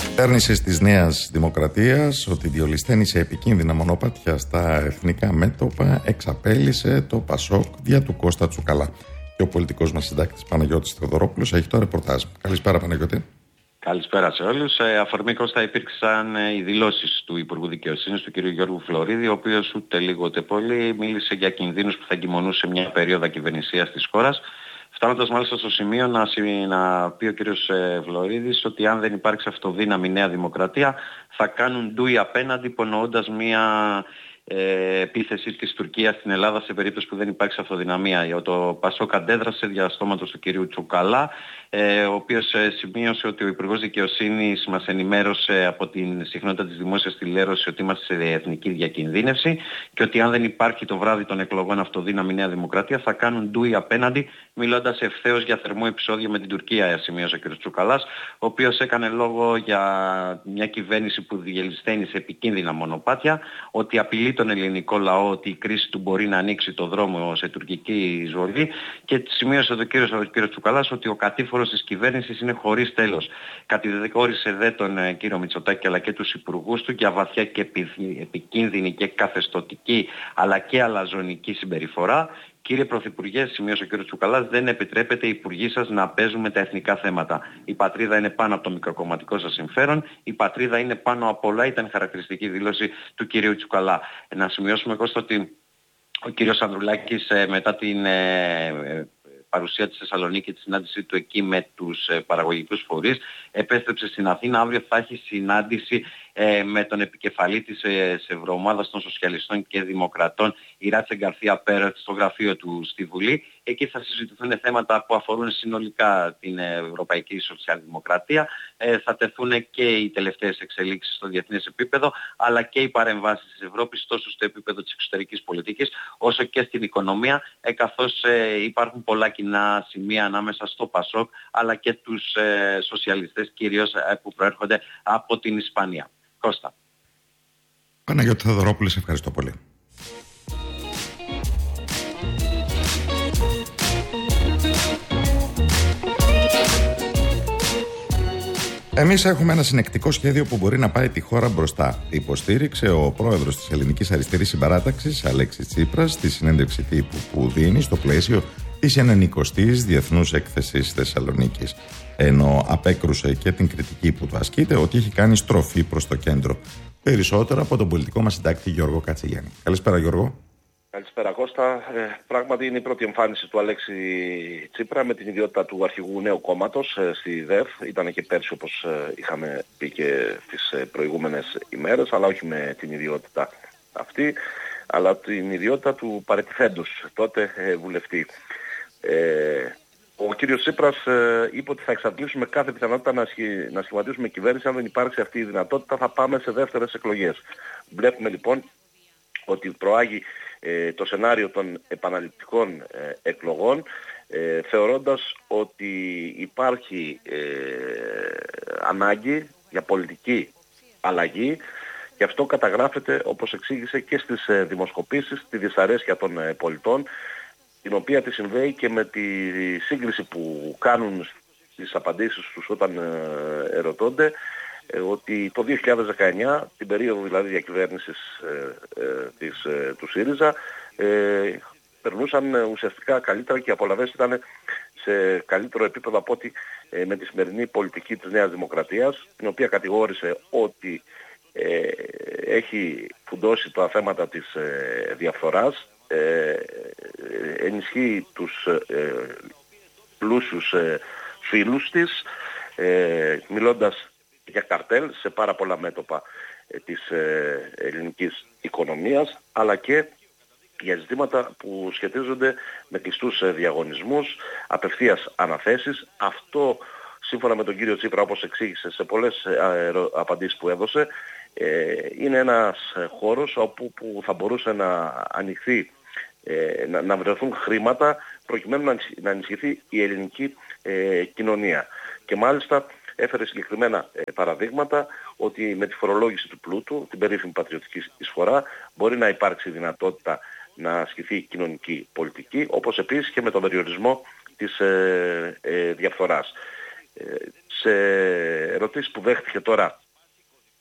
Κυβέρνηση της Νέας Δημοκρατίας ότι διολυσθένει σε επικίνδυνα μονοπάτια στα εθνικά μέτωπα εξαπέλυσε το Πασόκ δια του Κώστα Τσουκαλά. Και ο πολιτικός μας συντάκτης Παναγιώτης Θεοδωρόπουλος έχει το ρεπορτάζ. Καλησπέρα, Παναγιώτη. Καλησπέρα σε όλους. Αφορμή, Κώστα, υπήρξαν οι δηλώσεις του Υπουργού Δικαιοσύνης, του κ. Γιώργου Φλωρίδη, ο οποίος ούτε λίγο ούτε πολύ μίλησε για κινδύνους που θα εγκυμονούσε μια περίοδο κυβερνησίας της χώρας. Φτάνοντας μάλιστα στο σημείο να πει ο κύριος Φλωρίδης ότι αν δεν υπάρξει αυτοδύναμη Νέα Δημοκρατία θα κάνουν ντούι απέναντι, υπονοώντας μια επίθεση της Τουρκίας στην Ελλάδα σε περίπτωση που δεν υπάρξει αυτοδυναμία. Το Πασόκ αντέδρασε δια στόματος του κυρίου Τσουκαλά, ο οποίος σημείωσε ότι ο Υπουργός Δικαιοσύνης μας ενημέρωσε από την συχνότητα της δημόσιας τηλεόρασης ότι είμαστε σε εθνική διακινδύνευση και ότι αν δεν υπάρχει το βράδυ των εκλογών αυτοδύναμη Νέα Δημοκρατία θα κάνουν ντούι απέναντι, μιλώντας ευθέως για θερμό επεισόδιο με την Τουρκία, σημείωσε ο κ. Τσουκαλάς, ο οποίος έκανε λόγο για μια κυβέρνηση που διελυσθένει σε επικίνδυνα μονοπάτια, ότι απειλεί τον ελληνικό λαό ότι η κρίση του μπορεί να ανοίξει το δρόμο σε τουρκική εισβολή, και σημείωσε ο κ. Τσουκαλάς ότι ο κατήφορος της κυβέρνησης είναι χωρίς τέλος. Κατηγόρησε δε τον κύριο Μητσοτάκη αλλά και τους υπουργούς του για βαθιά και επικίνδυνη και καθεστωτική αλλά και αλαζονική συμπεριφορά. Κύριε Πρωθυπουργέ, σημείωσε ο κ. Τσουκαλάς, δεν επιτρέπεται οι υπουργοί σας να παίζουν με τα εθνικά θέματα. Η πατρίδα είναι πάνω από το μικροκομματικό σας συμφέρον, η πατρίδα είναι πάνω από όλα, ήταν χαρακτηριστική δήλωση του κ. Τσουκαλά. Να σημειώσουμε, Κώστα, ότι ο κ. Ανδρουλάκης μετά την παρουσία της Θεσσαλονίκη, τη συνάντησή του εκεί με τους παραγωγικούς φορείς, επέστρεψε στην Αθήνα. Αύριο θα έχει συνάντηση με τον επικεφαλή της Ευρωομάδας των Σοσιαλιστών και Δημοκρατών, Ιράτσε Γκαρθία Πέρεθ, στο γραφείο του στη Βουλή. Εκεί θα συζητηθούν θέματα που αφορούν συνολικά την Ευρωπαϊκή Σοσιαλδημοκρατία. Θα τεθούν και οι τελευταίες εξελίξεις στο διεθνές επίπεδο, αλλά και οι παρεμβάσεις της Ευρώπης τόσο στο επίπεδο της εξωτερικής πολιτικής, όσο και στην οικονομία, καθώς υπάρχουν πολλά κοινά σημεία ανάμεσα στο Πασόκ, αλλά και τους σοσιαλιστές, κυρίως που προέρχονται από την Ισπανία. Κώστα. Παναγιώτη Θεοδωρόπουλε, σε ευχαριστώ πολύ. Εμείς έχουμε ένα συνεκτικό σχέδιο που μπορεί να πάει τη χώρα μπροστά. Υποστήριξε ο πρόεδρος της Ελληνικής Αριστερής Συμπαράταξης, Αλέξης Τσίπρας, στη συνέντευξη τύπου που δίνει στο πλαίσιο της 90ης Διεθνούς Έκθεσης Θεσσαλονίκης. Ενώ απέκρουσε και την κριτική που του ασκείται ότι έχει κάνει στροφή προς το κέντρο. Περισσότερο από τον πολιτικό μας συντάκτη Γιώργο Κατσιγιάννη. Καλησπέρα, Γιώργο. Καλησπέρα, Κώστα. Πράγματι είναι η πρώτη εμφάνιση του Αλέξη Τσίπρα με την ιδιότητα του αρχηγού νέου κόμματος στη ΔΕΦ. Ήταν και πέρσι, όπως είχαμε πει και τις προηγούμενες ημέρες, αλλά όχι με την ιδιότητα αυτή, αλλά την ιδιότητα του παρετηθέντος τότε βουλευτή. Ο κύριος Τσίπρας είπε ότι θα εξαντλήσουμε κάθε πιθανότητα να σχηματίσουμε κυβέρνηση. Αν δεν υπάρξει αυτή η δυνατότητα θα πάμε σε δεύτερες εκλογές. Βλέπουμε λοιπόν ότι προάγει το σενάριο των επαναληπτικών εκλογών, θεωρώντας ότι υπάρχει ανάγκη για πολιτική αλλαγή, και αυτό καταγράφεται, όπως εξήγησε, και στις δημοσκοπήσεις, τη δυσαρέσκεια των πολιτών, την οποία τη συνδέει και με τη σύγκριση που κάνουν στις απαντήσεις τους όταν ερωτώνται, ότι το 2019, την περίοδο δηλαδή διακυβέρνησης του ΣΥΡΙΖΑ, περνούσαν ουσιαστικά καλύτερα και οι απολαβές ήταν σε καλύτερο επίπεδο από ότι με τη σημερινή πολιτική της Νέας Δημοκρατίας, την οποία κατηγόρησε ότι έχει φουντώσει τα θέματα της διαφθοράς, ενισχύει τους πλούσιους φίλους της, μιλώντας για καρτέλ σε πάρα πολλά μέτωπα της ελληνικής οικονομίας, αλλά και για ζητήματα που σχετίζονται με κλειστούς διαγωνισμούς, απευθείας αναθέσεις. Αυτό, σύμφωνα με τον κύριο Τσίπρα, όπως εξήγησε σε πολλές απαντήσεις που έδωσε, είναι ένας χώρος όπου που θα μπορούσε να ανοιχθεί, να βρεθούν χρήματα προκειμένου να ενισχυθεί η ελληνική κοινωνία. Και μάλιστα έφερε συγκεκριμένα παραδείγματα ότι με τη φορολόγηση του πλούτου, την περίφημη πατριωτική εισφορά, μπορεί να υπάρξει δυνατότητα να ασκηθεί η κοινωνική πολιτική, όπως επίσης και με τον περιορισμό της διαφθοράς. Σε ερωτήσεις που δέχτηκε τώρα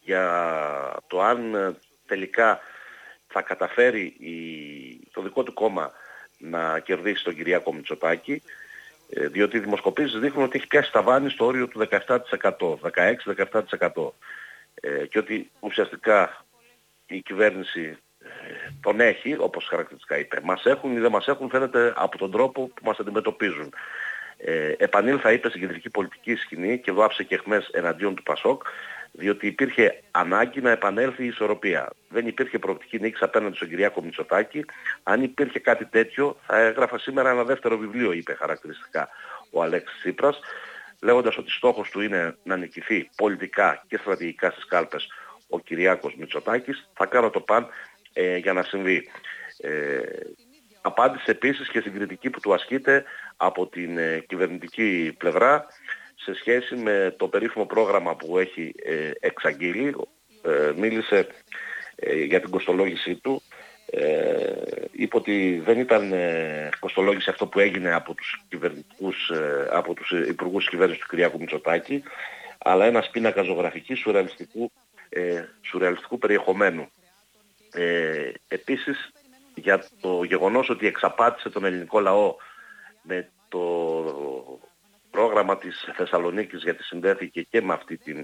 για το αν τελικά θα καταφέρει το δικό του κόμμα να κερδίσει τον Κυριάκο Μητσοτάκη, διότι οι δημοσκοπήσεις δείχνουν ότι έχει πιάσει ταβάνι στο όριο του 17%, 16-17%, και ότι ουσιαστικά η κυβέρνηση τον έχει, όπως χαρακτηριστικά είπε. Μας έχουν ή δεν μας έχουν, φαίνεται από τον τρόπο που μας αντιμετωπίζουν. Επανήλθα, είπε, στην κεντρική πολιτική σκηνή και δάψε και εχμές εναντίον του Πασόκ, διότι υπήρχε ανάγκη να επανέλθει η ισορροπία. Δεν υπήρχε προοπτική νίκης απέναντι στον Κυριάκο Μητσοτάκη. Αν υπήρχε κάτι τέτοιο, θα έγραφα σήμερα ένα δεύτερο βιβλίο, είπε χαρακτηριστικά ο Αλέξης Τσίπρας, λέγοντας ότι στόχος του είναι να νικηθεί πολιτικά και στρατηγικά στις κάλπες ο Κυριάκος Μητσοτάκης. Θα κάνω το παν για να συμβεί. Απάντησε επίσης και στην κριτική που του ασκείται από την κυβερνητική πλευρά σε σχέση με το περίφημο πρόγραμμα που έχει εξαγγείλει. Μίλησε για την κοστολόγησή του. Είπε ότι δεν ήταν κοστολόγηση αυτό που έγινε από τους από τους υπουργούς της κυβέρνησης του Κυριάκου Μητσοτάκη, αλλά ένας πίνακας ζωγραφικής σουρεαλιστικού περιεχομένου. Επίσης, για το γεγονός ότι εξαπάτησε τον ελληνικό λαό με το πρόγραμμα της Θεσσαλονίκης, γιατί συνδέθηκε και με αυτή την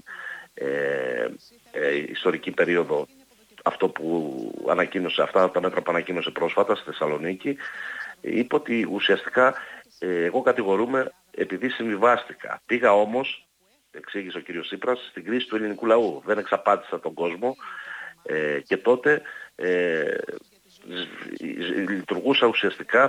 ιστορική περίοδο αυτό που ανακοίνωσε, αυτά τα μέτρα που ανακοίνωσε πρόσφατα στη Θεσσαλονίκη, είπε ότι ουσιαστικά εγώ κατηγορούμαι επειδή συμβιβάστηκα. Πήγα όμως, εξήγησε ο κ. Τσίπρας, στην κρίση του ελληνικού λαού. Δεν εξαπάτησα τον κόσμο και τότε λειτουργούσα ουσιαστικά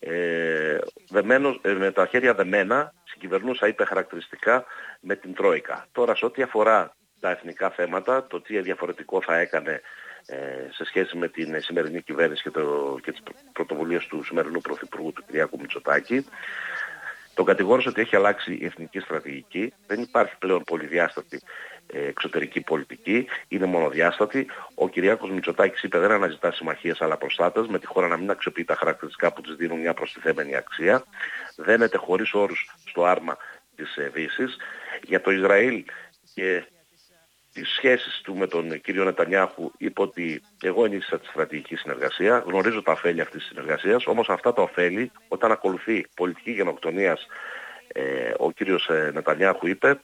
με τα χέρια δεμένα, συγκυβερνούσα, είπε χαρακτηριστικά, με την Τρόικα. Τώρα, σε ό,τι αφορά τα εθνικά θέματα, το τι διαφορετικό θα έκανε σε σχέση με την σημερινή κυβέρνηση και τις πρωτοβουλίες του σημερινού Πρωθυπουργού του Κυριάκου Μητσοτάκη, τον κατηγόρησε ότι έχει αλλάξει η εθνική στρατηγική. Δεν υπάρχει πλέον πολυδιάστατη εξωτερική πολιτική, είναι μονοδιάστατη. Ο Κυριάκος Μητσοτάκης, είπε, δεν αναζητά συμμαχίες αλλά προστάτες, με τη χώρα να μην αξιοποιεί τα χαρακτηριστικά που της δίνουν μια προστιθέμενη αξία. Δένεται χωρίς όρους στο άρμα της Δύσης. Για το Ισραήλ και τις σχέσεις του με τον κύριο Νετανιάχου, είπε ότι εγώ ενίσχυσα τη στρατηγική συνεργασία, γνωρίζω τα ωφέλη αυτής της συνεργασίας, όμως αυτά τα ωφέλη, όταν ακολουθεί πολιτική γενοκτονίας, ο κύριος Νετανιάχου είπε,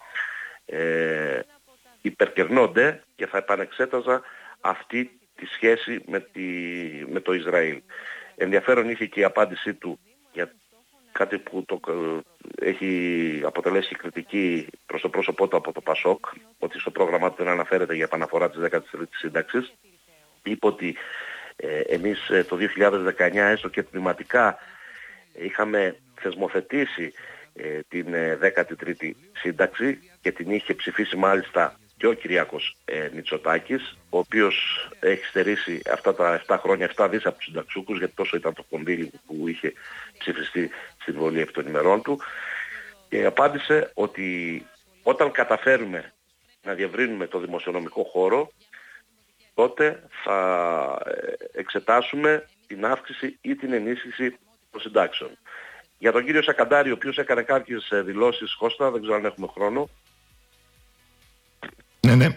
υπερκερνώνται και θα επανεξέταζα αυτή τη σχέση με το Ισραήλ. Ενδιαφέρον είχε και η απάντησή του για κάτι που έχει αποτελέσει κριτική προς το πρόσωπό του από το Πασόκ, ότι στο πρόγραμμά του δεν αναφέρεται για επαναφορά της 13ης σύνταξης. Είπε ότι εμείς το 2019 έστω και τμηματικά είχαμε θεσμοθετήσει την 13η σύνταξη και την είχε ψηφίσει μάλιστα και ο Κυριάκος Μητσοτάκης, ο οποίος έχει στερήσει αυτά τα 7 χρόνια 7 δις από τους συνταξούκους, γιατί τόσο ήταν το κονδύλι που είχε ψηφιστεί στην Βολή επί των ημερών του, και απάντησε ότι όταν καταφέρουμε να διευρύνουμε το δημοσιονομικό χώρο, τότε θα εξετάσουμε την αύξηση ή την ενίσχυση των συντάξεων. Για τον κύριο Σακαντάρη, ο οποίος έκανε κάποιες δηλώσεις, Κώστα, δεν ξέρω αν έχουμε χρόνο, ναι.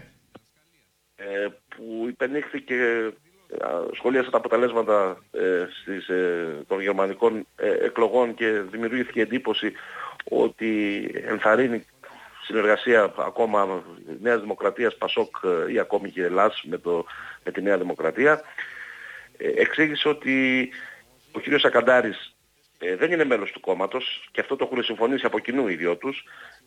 Που υπενήχθηκε, σχολίασε τα αποτελέσματα των γερμανικών εκλογών και δημιουργήθηκε εντύπωση ότι ενθαρρύνει συνεργασία ακόμα Νέας Δημοκρατίας, Πασόκ ή ακόμη και Ελλάς με τη Νέα Δημοκρατία. Εξήγησε ότι ο κύριος Σακαντάρης δεν είναι μέλος του κόμματος και αυτό το έχουν συμφωνήσει από κοινού οι δυο τους.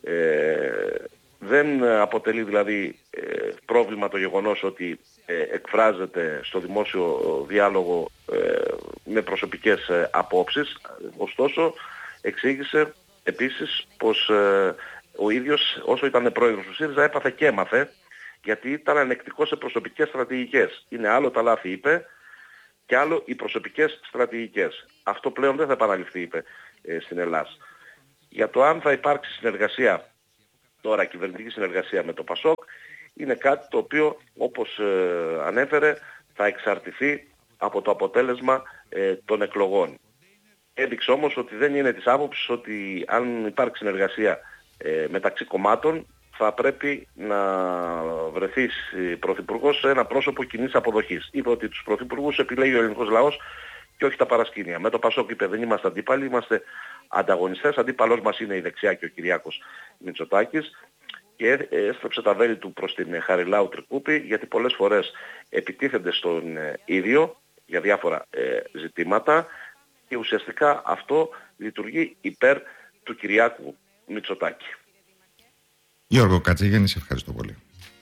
Δεν αποτελεί δηλαδή πρόβλημα το γεγονός ότι εκφράζεται στο δημόσιο διάλογο με προσωπικές απόψεις. Ωστόσο, εξήγησε επίσης πως ο ίδιος όσο ήταν πρόεδρος του ΣΥΡΙΖΑ έπαθε και έμαθε, γιατί ήταν ανεκτικός σε προσωπικές στρατηγικές. Είναι άλλο τα λάθη, είπε, και άλλο οι προσωπικές στρατηγικές. Αυτό πλέον δεν θα επαναληφθεί, είπε, στην Ελλάδα. Για το αν θα υπάρξει συνεργασία τώρα, κυβερνητική συνεργασία με το Πασόκ, είναι κάτι το οποίο, όπως ανέφερε, θα εξαρτηθεί από το αποτέλεσμα των εκλογών. Έδειξε όμως ότι δεν είναι της άποψης ότι αν υπάρξει συνεργασία μεταξύ κομμάτων, θα πρέπει να βρεθεί πρωθυπουργός σε ένα πρόσωπο κοινής αποδοχής. Είπε ότι τους πρωθυπουργούς επιλέγει ο ελληνικός λαός και όχι τα παρασκήνια. Με το Πασόκ είπε δεν είμαστε αντίπαλοι, είμαστε ανταγωνιστές. Αντίπαλός μας είναι η δεξιά και ο Κυριάκος Μητσοτάκης. Και έστρεψε τα βέλη του προς την Χαριλάου Τρικούπη, γιατί πολλές φορές επιτίθενται στον ίδιο για διάφορα ζητήματα και ουσιαστικά αυτό λειτουργεί υπέρ του Κυριάκου Μητσοτάκη. Γιώργο Κατσίγεννη, σε ευχαριστώ πολύ.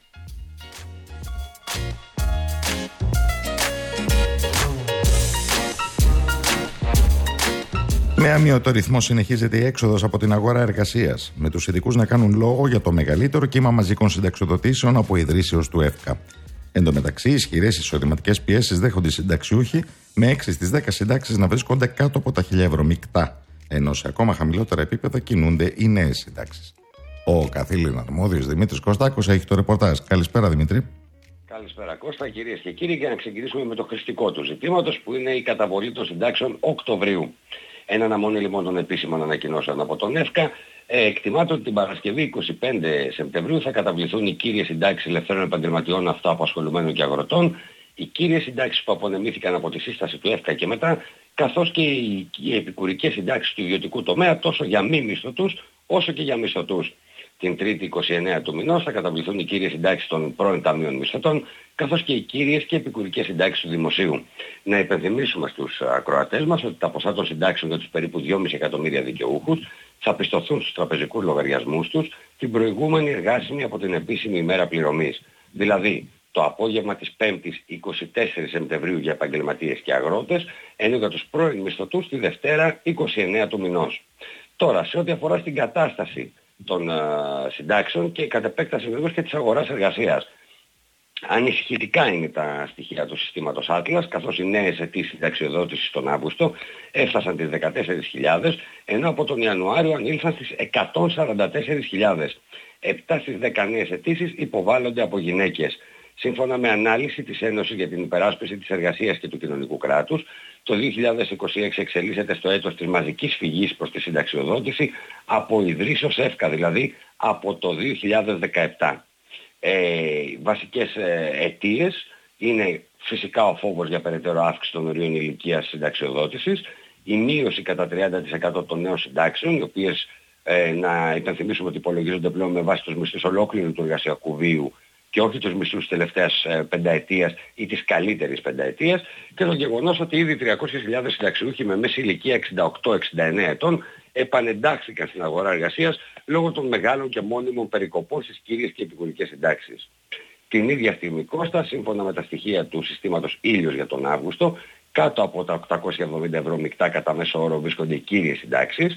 Με αμοιωτό ρυθμό συνεχίζεται η έξοδος από την αγορά εργασίας, με τους ειδικούς να κάνουν λόγο για το μεγαλύτερο κύμα μαζικών συνταξιοδοτήσεων από ιδρύσεως του ΕΦΚΑ. Εν τω μεταξύ, ισχυρές εισοδηματικές πιέσεις δέχονται οι συνταξιούχοι, με 6 στις 10 συντάξεις να βρίσκονται κάτω από τα 1.000 ευρώ μεικτά, ενώ σε ακόμα χαμηλότερα επίπεδα κινούνται οι νέες συντάξεις. Ο καθήλυν αρμόδιος Δημήτρης Κωστάκος έχει το ρεπορτάζ. Καλησπέρα, Δημήτρη. Καλησπέρα Κώστα, κυρίες και κύριοι, για να ξεκινήσουμε με το χρηστικό του ζητήματος, που είναι η καταβολή των συντάξεων Οκτωβρίου. Εν αναμονή λοιπόν των επίσημων ανακοινώσεων από τον ΕΦΚΑ, εκτιμάται ότι την Παρασκευή 25 Σεπτεμβρίου θα καταβληθούν οι κύριες συντάξεις ελευθέρων επαγγελματιών, αυτοαπασχολουμένων και αγροτών, οι κύριες συντάξεις που απονεμήθηκαν από τη σύσταση του ΕΦΚΑ και μετά, καθώς και οι επικουρικές συντάξεις του ιδιωτικού τομέα, τόσο για μη μισθωτούς όσο και για μισθωτούς. Την 3η 29 του μηνός θα καταβληθούν οι κύριες συντάξεις των πρώην ταμείων μισθωτών, καθώς και οι κύριες και επικουρικές συντάξεις του δημοσίου. Να υπενθυμίσουμε στους ακροατές μας ότι τα ποσά των συντάξεων για τους περίπου 2,5 εκατομμύρια δικαιούχους θα πιστωθούν στους τραπεζικούς λογαριασμούς τους την προηγούμενη εργάσιμη από την επίσημη ημέρα πληρωμής. Δηλαδή, το απόγευμα της 5ης 24 Σεπτεμβρίου για επαγγελματίες και αγρότες, ενώ για τους πρώην μισθωτούς τη Δευτέρα 29 του μηνός. Τώρα, σε ό,τι αφορά στην κατάσταση των συντάξεων και κατ' επέκταση βεβαίως και της αγοράς εργασίας. Ανησυχητικά είναι τα στοιχεία του συστήματος Atlas, καθώς οι νέες αιτήσεις συνταξιοδότησης τον Αύγουστο έφτασαν τις 14.000, ενώ από τον Ιανουάριο ανήλθαν στις 144.000. 7 στις 10 νέες αιτήσεις υποβάλλονται από γυναίκες. Σύμφωνα με ανάλυση της Ένωσης για την Υπεράσπιση της Εργασίας και του Κοινωνικού Κράτους, το 2026 εξελίσσεται στο έτος της μαζικής φυγής προς τη συνταξιοδότηση από ιδρύσεως ΕΦΚΑ, δηλαδή από το 2017. Βασικές αιτίες είναι φυσικά ο φόβος για περαιτέρω αύξηση των ορίων ηλικίας συνταξιοδότησης, η μείωση κατά 30% των νέων συντάξεων, οι οποίες να υπενθυμίσουμε ότι υπολογίζονται πλέον με βάση τους μισθούς ολόκληρου του εργασιακού βίου και όχι τους μισθούς της τελευταίας πενταετίας ή της καλύτερης πενταετίας, και το γεγονός ότι ήδη 300.000 συνταξιούχοι με μέση ηλικία 68-69 ετών επανεντάχθηκαν στην αγορά εργασίας λόγω των μεγάλων και μόνιμων περικοπών στις κύριες και επικουρικές συντάξεις. Την ίδια στιγμή, Κώστα, σύμφωνα με τα στοιχεία του συστήματος Ήλιος για τον Αύγουστο, κάτω από τα 870 ευρώ μεικτά κατά μέσο όρο βρίσκονται οι κύριες συντάξεις.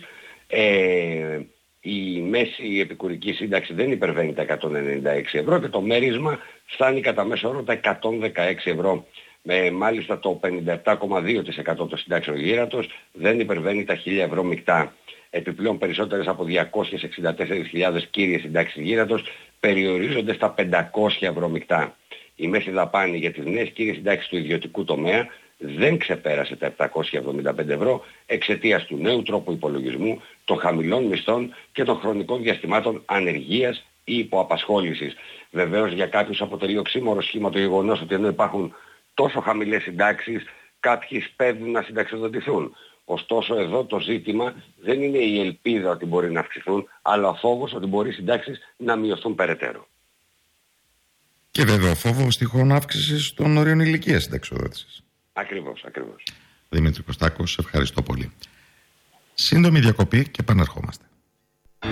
Η μέση επικουρική σύνταξη δεν υπερβαίνει τα 196 ευρώ και το μέρισμα φτάνει κατά μέσο όρο τα 116 ευρώ. Μάλιστα το 57,2% των συντάξεων γύρατος δεν υπερβαίνει τα 1.000 ευρώ μεικτά. Επιπλέον περισσότερες από 264.000 κύριες συντάξεις γύρατος περιορίζονται στα 500 ευρώ μεικτά. Η μέση δαπάνη για τις νέες κύριες συντάξεις του ιδιωτικού τομέα δεν ξεπέρασε τα 775 ευρώ εξαιτίας του νέου τρόπου υπολογισμού, των χαμηλών μισθών και των χρονικών διαστημάτων ανεργίας ή υποαπασχόλησης. Βεβαίως για κάποιους αποτελεί οξύμορο σχήμα το γεγονός ότι ενώ υπάρχουν τόσο χαμηλές συντάξεις, κάποιοι σπέβδουν να συνταξιοδοτηθούν. Ωστόσο εδώ το ζήτημα δεν είναι η ελπίδα ότι μπορεί να αυξηθούν, αλλά ο φόβος ότι μπορεί οι συντάξεις να μειωθούν περαιτέρω. Και βέβαια ο φόβος τυχόν αύξησης των ορίων ηλικίας συνταξιοδότησης. Ακριβώς, ακριβώς. Δημήτρη Κωστάκο, σε ευχαριστώ πολύ. Σύντομη διακοπή και επανερχόμαστε.